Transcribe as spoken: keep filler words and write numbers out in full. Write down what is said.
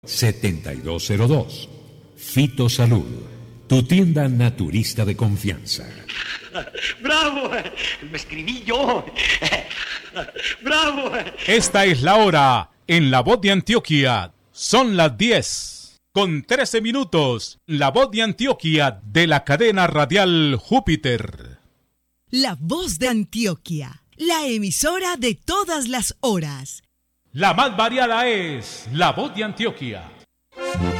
setenta y dos cero dos. Fitosalud, tu tienda naturista de confianza. ¡Bravo! ¡Lo escribí yo! ¡Bravo! Esta es la hora en La Voz de Antioquia. Son las diez con trece minutos. La Voz de Antioquia de la cadena radial Júpiter. La Voz de Antioquia, la emisora de todas las horas. La más variada es La Voz de Antioquia.